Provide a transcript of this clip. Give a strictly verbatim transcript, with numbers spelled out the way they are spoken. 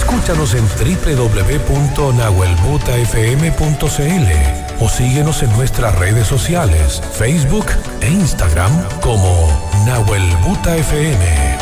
Escúchanos en doble u doble u doble u punto nahuel buta f m punto c l o síguenos en nuestras redes sociales, Facebook e Instagram como Nahuel Buta F M.